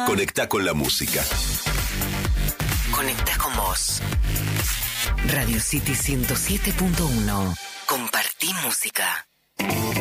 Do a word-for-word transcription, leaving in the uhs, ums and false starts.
Conectá con la música. Conectá con vos. Radio City ciento siete punto uno. Compartí música.